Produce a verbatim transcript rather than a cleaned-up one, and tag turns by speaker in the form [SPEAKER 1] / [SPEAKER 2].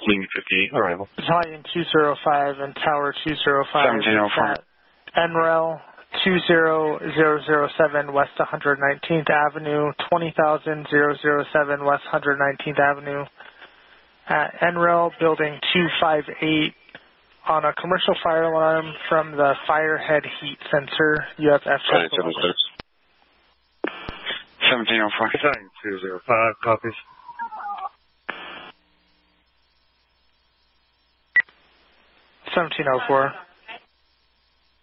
[SPEAKER 1] Wing fifty-eight, arrival.
[SPEAKER 2] Battalion two zero five and Tower two zero five.
[SPEAKER 1] seventeen oh four.
[SPEAKER 2] N R E L two zero zero zero seven West one hundred nineteenth Avenue, twenty thousand seven West one hundred nineteenth Avenue. At N R E L Building two five eight on a commercial fire alarm from the firehead heat sensor. You have F check.
[SPEAKER 1] seventeen oh four.
[SPEAKER 3] Battalion two zero five, copies.
[SPEAKER 2] seventeen oh four.